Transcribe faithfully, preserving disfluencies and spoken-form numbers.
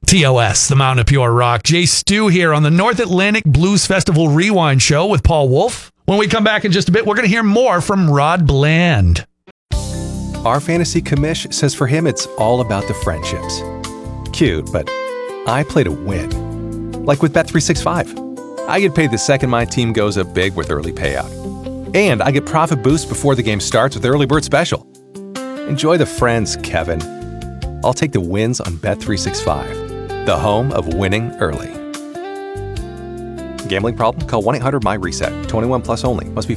T O S, the Mountain of Pure Rock. Jay Stu here on the North Atlantic Blues Festival Rewind Show with Paul Wolf. When we come back in just a bit, we're going to hear more from Rod Bland. Our fantasy commish says for him, it's all about the friendships. Cute, but I play to win. Like with Bet three sixty-five. I get paid the second my team goes up big with early payout. And I get profit boost before the game starts with Early Bird Special. Enjoy the friends, Kevin. I'll take the wins on Bet three sixty-five, the home of winning early. Gambling problem? Call one eight hundred M Y RESET. twenty-one plus only. Must be